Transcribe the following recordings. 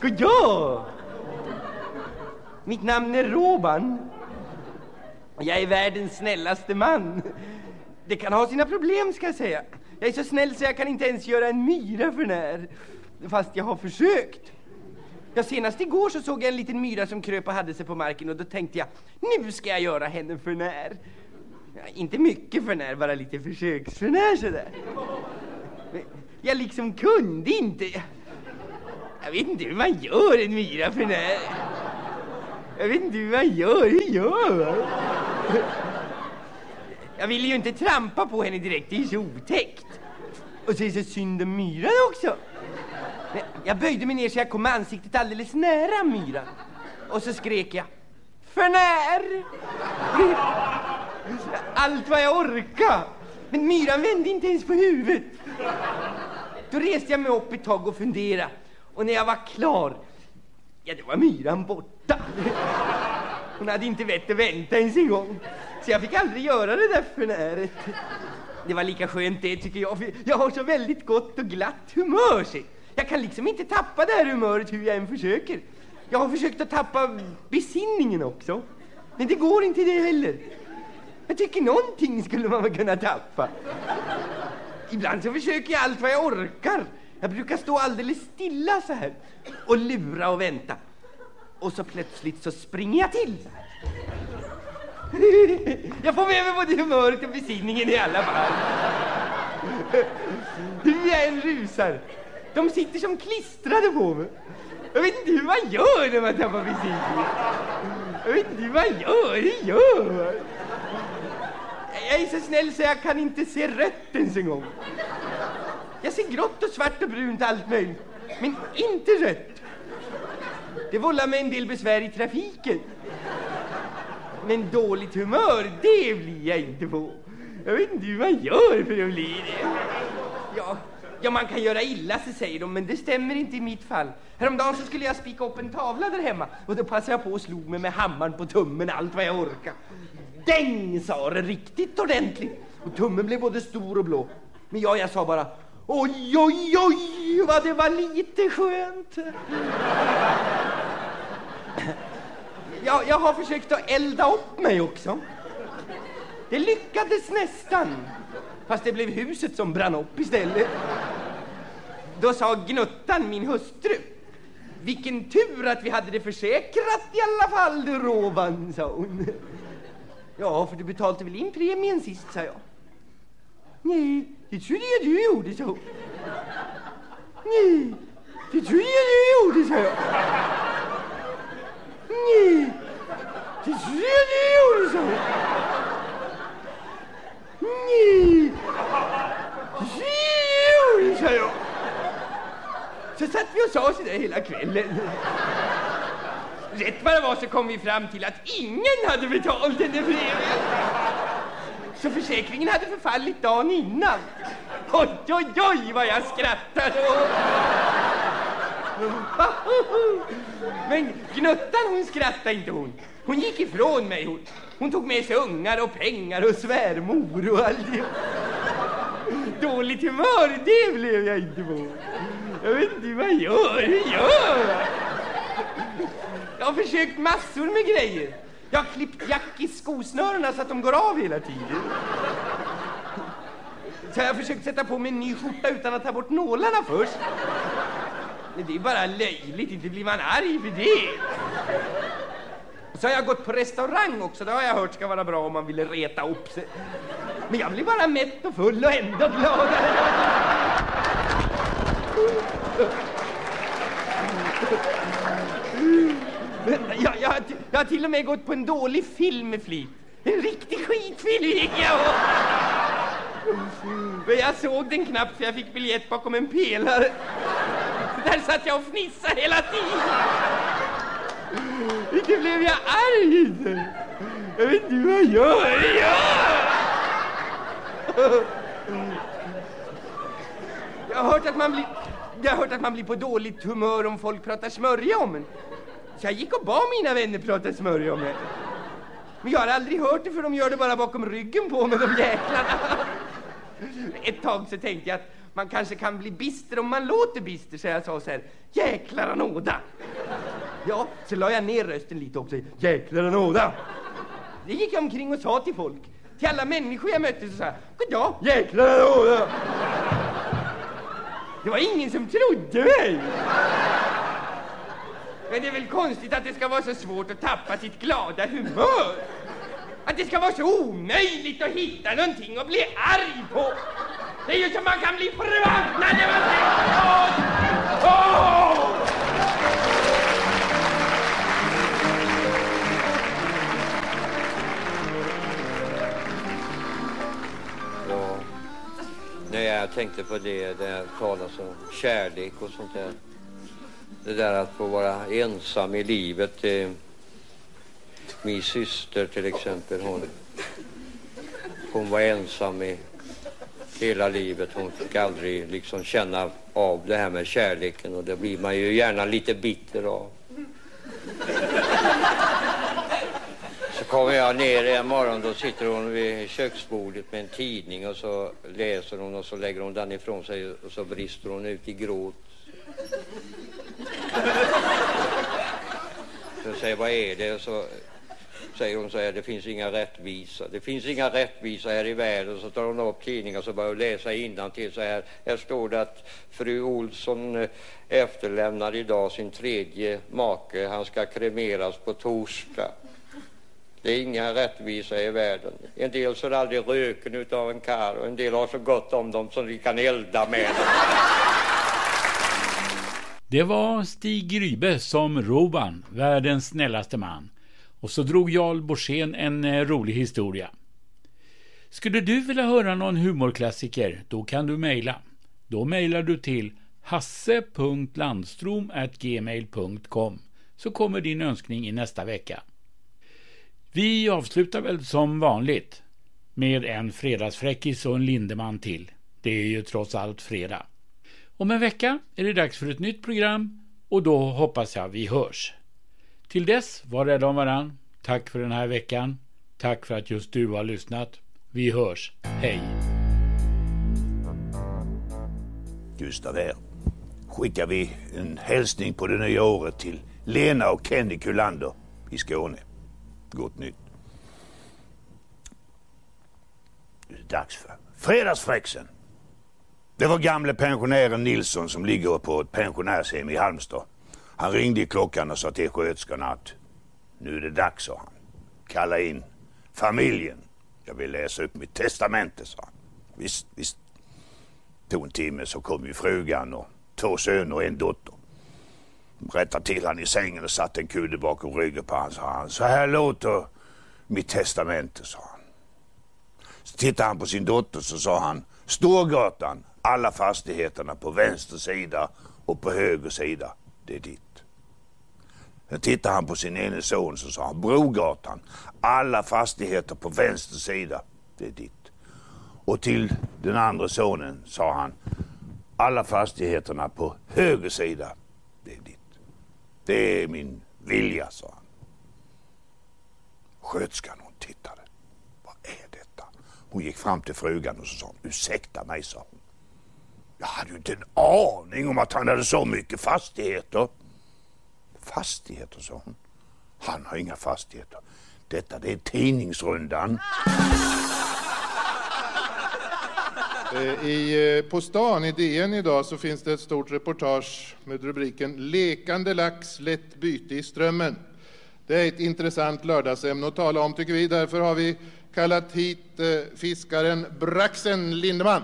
Goddag! Mitt namn är Roban. Jag är världens snällaste man. Det kan ha sina problem, ska jag säga. Jag är så snäll så jag kan inte ens göra en myra för när. Fast jag har försökt. Ja, senast igår så såg jag en liten myra som kröp och hade sig på marken. Och då tänkte jag, nu ska jag göra henne för när. Ja, inte mycket för när, bara lite försöks för när sådär. Men jag liksom kunde inte. Jag vet inte hur man gör en myra för när. Jag vet inte hur man gör. Jag ville ju inte trampa på henne direkt, det är så otäckt. Och så är det så synd om myran också. Men jag böjde mig ner så jag kom med ansiktet alldeles nära myran. Och så skrek jag, för när? Allt vad jag orkade. Men myran vände inte ens på huvudet. Då reste jag mig upp ett tag och funderade. Och när jag var klar, ja, då var myran borta. Hon hade inte vett att vänta ens en gång. Så jag fick aldrig göra det där förnäret. Det var lika skönt det, tycker jag. För jag har så väldigt gott och glatt humör. Så jag kan liksom inte tappa det här humöret hur jag än försöker. Jag har försökt att tappa besinningen också. Men det går inte det heller. Jag tycker någonting skulle man väl kunna tappa. Ibland så försöker jag allt vad jag orkar. Jag brukar stå alldeles stilla så här och lura och vänta. Och så plötsligt så springer jag till så här. Jag får med mig både humöret och besinningen i alla fall. Hur jag än rusar. De sitter som klistrade på mig. Jag vet inte hur man gör när man tappar besinningen. Jag vet inte hur man gör. Jag är så snäll så jag kan inte se rött ens en gång. Jag ser grått och svart och brunt allt möjligt. Men inte rött. Det vållar mig en del besvär i trafiken. Men dåligt humör, det blir jag inte på. Jag vet inte hur man gör för att bli det. Ja, man kan göra illa sig, säger de, men det stämmer inte i mitt fall. Häromdagen så skulle jag spika upp en tavla där hemma. Och då passade jag på och slog mig med hammaren på tummen allt vad jag orkade. Däng, sa det riktigt ordentligt. Och tummen blev både stor och blå. Men jag sa bara, oj, vad det var lite skönt. Jag har försökt att elda upp mig också. Det lyckades nästan. Fast det blev huset som brann upp istället. Då sa Gnuttan, min hustru, vilken tur att vi hade det försäkrat i alla fall, du Roban, sa hon. Ja, för du betalade väl in premien sist, sa jag. Nej, det trodde jag du gjorde, sa hon. Nej, det trodde jag du gjorde, sa jag. Nej, det trodde jag du gjorde, sa hon. Nej, det trodde jag du gjorde, sa jag. Så satt vi och sa så där hela kvällen. Rätt vad det var så kom vi fram till att ingen hade betalt den där premien. Så försäkringen hade förfallit dagen innan. Oj, vad jag skrattade. Men Gnuttan, hon skrattade inte hon. Hon gick ifrån mig. Hon tog med sig ungar och pengar och svärmor och allt det. Dåligt humör, det blev jag inte på. Jag vet inte vad jag gör. Jag har försökt massor med grejer. Jag har klippt jack i skosnörorna så att de går av hela tiden. Så jag har försökt sätta på mig en ny skjorta utan att ta bort nålarna först. Men det är bara löjligt, inte blir man arg för det. Så har jag gått på restaurang också, det har jag hört ska vara bra om man ville reta upp sig. Men jag blir bara mätt och full och ändå glad. Jag har till och med gått på en dålig film med flit. En riktig skitfilm gick jag. Men jag såg den knappt för jag fick biljett bakom en pelare. Där satt jag och fnissade hela tiden. Inte blev jag arg. Jag vet inte vad jag gör. Jag har hört att man blir på dåligt humör om folk pratar smörja om en. Så jag gick och bad mina vänner prata smörja om det. Men jag har aldrig hört det för de gör det bara bakom ryggen på mig, de jäklarna. Ett tag så tänkte jag att Man kanske kan bli bister om man låter bister. Så jag sa så här, jäklar anåda. Ja, så la jag ner rösten lite också. Jäklar anåda. Det gick jag omkring och sa till folk. Till alla människor jag mötte så sa jag, goddag, jäklar anåda. Det var ingen som trodde mig. Men det är väl konstigt att det ska vara så svårt att tappa sitt glada humör. Att det ska vara så omöjligt att hitta någonting att bli arg på. Det är ju som man kan bli förbannad när man säger åh! Ja, nej, jag tänkte på det talas om kärlek och sånt där. Det där att få vara ensam i livet. Min syster till exempel, hon var ensam i hela livet. Hon fick aldrig liksom känna av det här med kärleken, och det blir man ju gärna lite bitter av. Så kommer jag ner en morgon, då sitter hon vid köksbordet med en tidning och så läser hon och så lägger hon den ifrån sig och så brister hon ut i gråt. Så jag säger, vad är det? Och så säger hon så här, det finns inga rättvisa. Det finns inga rättvisa här i världen. Så tar hon upp tidningen och så börjar hon läsa innantill så här. Här står det att fru Olsson efterlämnar idag sin 3:e make. Han ska kremeras på torsdag. Det är inga rättvisa i världen. En del så är aldrig röken utav en kar, och en del har så gott om dem som vi kan elda med dem. Det var Stig Rybe som Roban, världens snällaste man. Och så drog Jarl Borssén en rolig historia. Skulle du vilja höra någon humorklassiker, då kan du mejla. Då mejlar du till hasse.landstrom@gmail.com, så kommer din önskning i nästa vecka. Vi avslutar väl som vanligt med en fredagsfräckis och en Lindeman till. Det är ju trots allt fredag. Om en vecka är det dags för ett nytt program, och då hoppas jag vi hörs. Till dess, var rädda om varann. Tack för den här veckan. Tack för att just du har lyssnat. Vi hörs. Hej. Gustav här. Skickar vi en hälsning på det nya året till Lena och Kenny Kullander i Skåne. Gott nytt. Det är dags för fredagsfräxen. Det var gamle pensionären Nilsson som ligger på ett pensionärshem i Halmstad. Han ringde i klockan och sa till sköterskan att nu är det dags, sa han. Kalla in familjen. Jag vill läsa upp mitt testamente, sa han. Visst. Tog en timme så kom ju frugan och 2 söner och en dotter. De rättade till han i sängen och satte en kudde bakom ryggen på han, sa han. Så här låter mitt testamente, sa han. Så tittade han på sin dotter så sa han, Storgatan, alla fastigheterna på vänster sida och på höger sida, det är ditt. Sen tittade han på sin ene son så sa han, Brogatan, alla fastigheter på vänster sida, det är ditt. Och till den andra sonen sa han, alla fastigheterna på höger sida, det är ditt. Det är min vilja, sa han. Sköterskan, hon tittade. Vad är detta? Hon gick fram till frugan och så sa hon, ursäkta mig, sa hon. Jag hade ju inte en aning om att han hade så mycket fastigheter. Fastigheter, sa hon. Han har inga fastigheter. Detta, det är tidningsrundan. På stan i DN idag så finns det ett stort reportage med rubriken Lekande lax, lätt byte i strömmen. Det är ett intressant lördagsämne att tala om, tycker vi. Därför har vi kallat hit fiskaren Braxen Lindeman.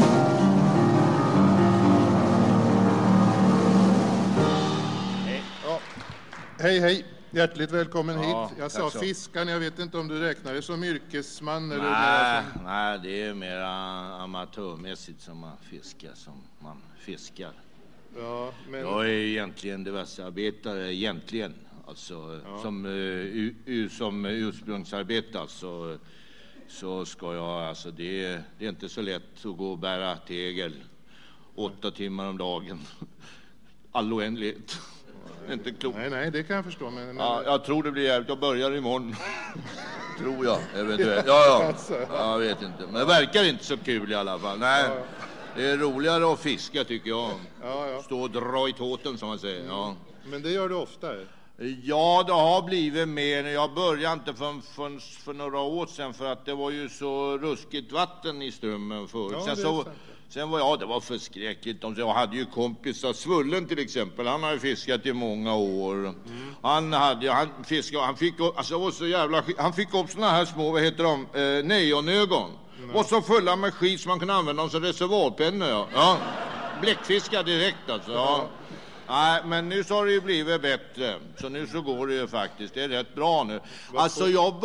Ja. Hej. Hjärtligt välkommen hit. Jag sa fiskaren, jag vet inte om du räknar det som yrkesman eller som... Nej, det är mer amatörmässigt som man fiskar. Ja, men... Jag är egentligen diversearbetare egentligen. Alltså som ursprungsarbete så ska jag, alltså det är inte så lätt att gå och bära tegel 8 timmar om dagen. All oändlighet. Inte klokt. Nej, det kan jag förstå. Men... Ja, jag tror det blir jävligt. Jag börjar imorgon. Tror jag, eventuellt. Ja. Jag vet inte. Men det verkar inte så kul i alla fall. Nej. Det är roligare att fiska tycker jag. Ja. Stå och dra i tåten som man säger. Ja. Men det gör du ofta? Ja, det har blivit mer. Jag började inte för några år sedan för att det var ju så ruskigt vatten i strömmen förut. Ja, Sen var det var förskräckligt. Jag hade ju kompisar, Svullen till exempel, han har ju fiskat i många år. Han fick upp såna här små, vad heter de, neonögon. Och så fulla med skit som man kan använda dem som reservatpennor. Ja. Bläckfiskar direkt alltså. Ja. Nej, men nu så har det ju blivit bättre. Så nu så går det ju faktiskt. Det är rätt bra nu. Alltså jag